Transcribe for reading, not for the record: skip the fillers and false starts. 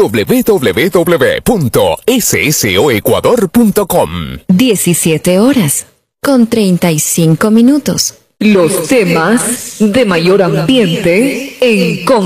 www.ssoecuador.com. 17 horas con 35 minutos. Los temas de mayor ambiente en